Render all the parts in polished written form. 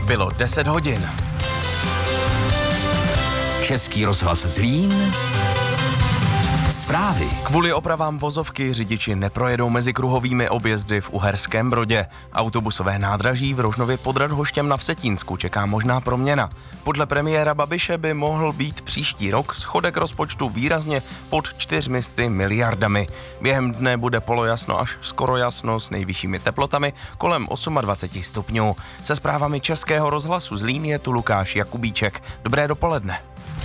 Bylo 10 hodin. Český rozhlas Zlín. Zprávy. Kvůli opravám vozovky řidiči neprojedou mezi kruhovými objezdy v Uherském Brodě. Autobusové nádraží v Rožnově pod Radhoštěm na Vsetínsku čeká možná proměna. Podle premiéra Babiše by mohl být příští rok schodek rozpočtu výrazně pod 400 miliardami. Během dne bude polojasno až skoro jasno s nejvyššími teplotami kolem 28 stupňů. Se zprávami Českého rozhlasu Zlín je tu Lukáš Jakubíček. Dobré dopoledne.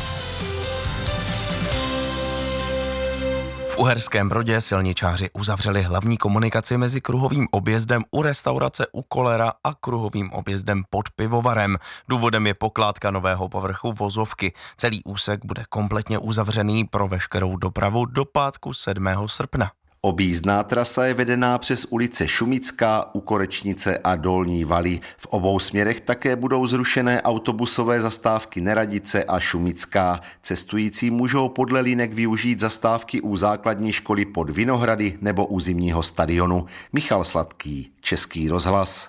V Uherském Brodě silničáři uzavřeli hlavní komunikaci mezi kruhovým objezdem u restaurace U Kolera a kruhovým objezdem pod pivovarem. Důvodem je pokládka nového povrchu vozovky. Celý úsek bude kompletně uzavřený pro veškerou dopravu do pátku 7. srpna. Objízdná trasa je vedená přes ulice Šumická, U Korečnice a Dolní Valy. V obou směrech také budou zrušené autobusové zastávky Neradice a Šumická. Cestující můžou podle linek využít zastávky u základní školy pod Vinohrady nebo u zimního stadionu. Michal Sladký, Český rozhlas.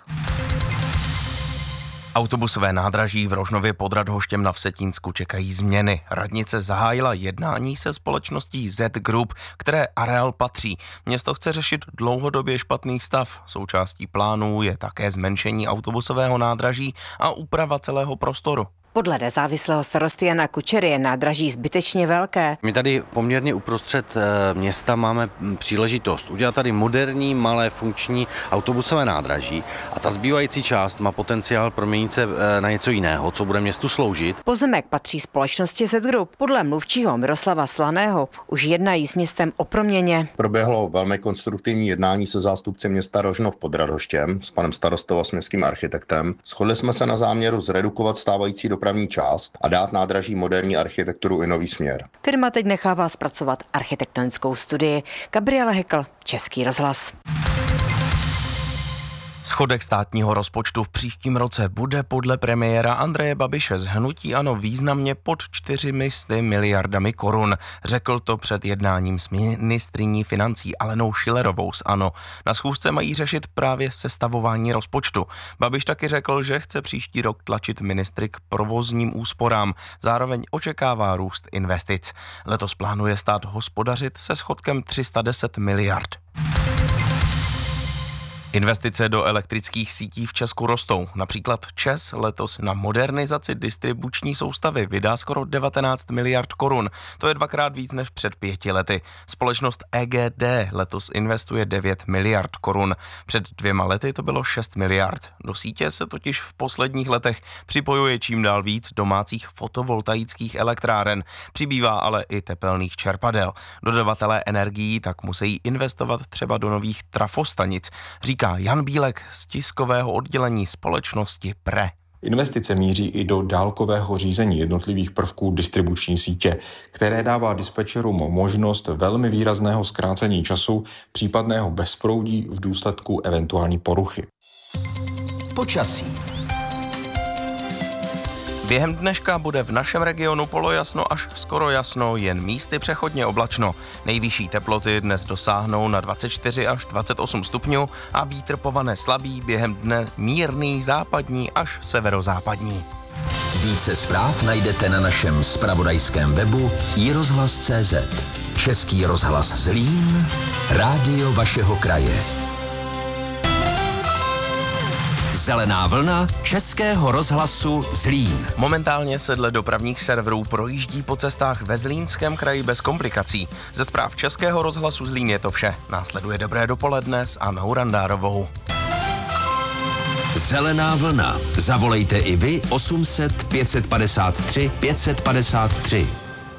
Autobusové nádraží v Rožnově pod Radhoštěm na Vsetínsku čekají změny. Radnice zahájila jednání se společností Z Group, které areál patří. Město chce řešit dlouhodobě špatný stav. Součástí plánů je také zmenšení autobusového nádraží a úprava celého prostoru. Podle nezávislého starosty Jana Kučery je nádraží zbytečně velké. My tady poměrně uprostřed města máme příležitost udělat tady moderní, malé, funkční autobusové nádraží a ta zbývající část má potenciál proměnit se na něco jiného, co bude městu sloužit. Pozemek patří společnosti Z Group. Podle mluvčího Miroslava Slaného už jednají s městem o proměně. Proběhlo velmi konstruktivní jednání se zástupci města Rožnov pod Radhoštěm s panem starostou a s městským architektem. Shodli jsme se na záměru zredukovat stávající dopravní část a dát nádraží moderní architekturu i nový směr. Firma teď nechává zpracovat architektonickou studii. Gabriela Hekl, Český rozhlas. Schodek státního rozpočtu v příštím roce bude podle premiéra Andreje Babiše z hnutí ANO významně pod 400 miliardami korun. Řekl to před jednáním s ministryní financí Alenou Schillerovou z ANO. Na schůzce mají řešit právě sestavování rozpočtu. Babiš taky řekl, že chce příští rok tlačit ministry k provozním úsporám. Zároveň očekává růst investic. Letos plánuje stát hospodařit se schodkem 310 miliard. Investice do elektrických sítí v Česku rostou. Například ČEZ letos na modernizaci distribuční soustavy vydá skoro 19 miliard korun. To je dvakrát víc než před 5 lety. Společnost EGD letos investuje 9 miliard korun. Před 2 lety to bylo 6 miliard. Do sítě se totiž v posledních letech připojuje čím dál víc domácích fotovoltaických elektráren. Přibývá ale i tepelných čerpadel. Dodavatelé energií tak musí investovat třeba do nových trafostanic, říká Jan Bílek z tiskového oddělení společnosti PRE. Investice míří i do dálkového řízení jednotlivých prvků distribuční sítě, které dává dispečerům možnost velmi výrazného zkrácení času případného bezproudí v důsledku eventuální poruchy. Počasí. Během dneška bude v našem regionu polojasno až skoro jasno, jen místy přechodně oblačno. Nejvyšší teploty dnes dosáhnou na 24 až 28 stupňů a vítr povane slabý, během dne mírný západní až severozápadní. Více zpráv najdete na našem zpravodajském webu iRozhlas.cz. Český rozhlas Zlín, rádio vašeho kraje. Zelená vlna Českého rozhlasu Zlín. Momentálně se dle dopravních serverů projíždí po cestách ve Zlínském kraji bez komplikací. Ze zpráv Českého rozhlasu Zlín je to vše. Následuje dobré dopoledne s Annou Randárovou. Zelená vlna. Zavolejte i vy 800 553 553.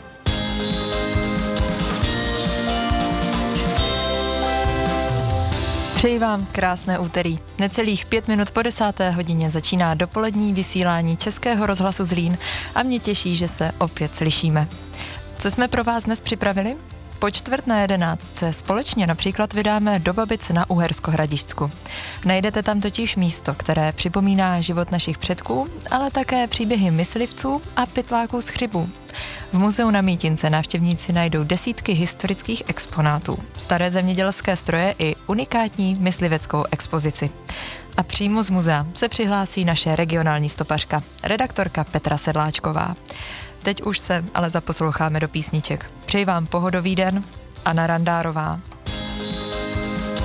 Přeji vám krásné úterý. Necelých 5 minut po 10. hodině začíná dopolední vysílání Českého rozhlasu Zlín a mě těší, že se opět slyšíme. Co jsme pro vás dnes připravili? Po 10:45 společně například vydáme do Babic na Uhersko-Hradišťsku. Najdete tam totiž místo, které připomíná život našich předků, ale také příběhy myslivců a pytláků z Chřibů. V muzeu na Mítince návštěvníci najdou desítky historických exponátů, staré zemědělské stroje i unikátní mysliveckou expozici. A přímo z muzea se přihlásí naše regionální stopařka, redaktorka Petra Sedláčková. Teď už se ale zaposloucháme do písniček. Přeji vám pohodový den, Anna Randárová.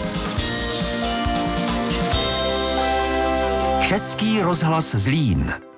Český rozhlas Zlín.